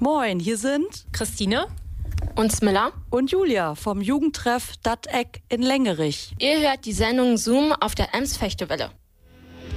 Moin, hier sind Christine und Smilla und Julia vom Jugendtreff Dat Eck in Lengerich. Ihr hört die Sendung Zoom auf der Ems Fechtewelle.